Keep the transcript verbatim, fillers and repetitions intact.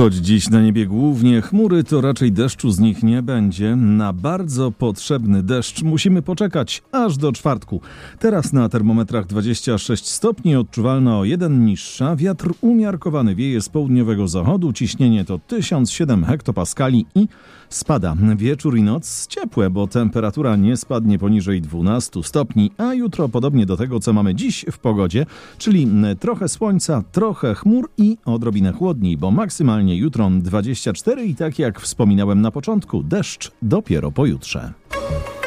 Choć dziś na niebie głównie chmury, to raczej deszczu z nich nie będzie. Na bardzo potrzebny deszcz musimy poczekać aż do czwartku. Teraz na termometrach dwadzieścia sześć stopni, odczuwalna o jeden niższa. Wiatr umiarkowany wieje z południowego zachodu. Ciśnienie to tysiąc siedem hektopaskali i spada. Wieczór i noc ciepłe, bo temperatura nie spadnie poniżej dwunastu stopni, a jutro podobnie do tego, co mamy dziś w pogodzie, czyli trochę słońca, trochę chmur i odrobinę chłodniej, bo maksymalnie jutro dwadzieścia cztery i tak jak wspominałem na początku, deszcz dopiero pojutrze.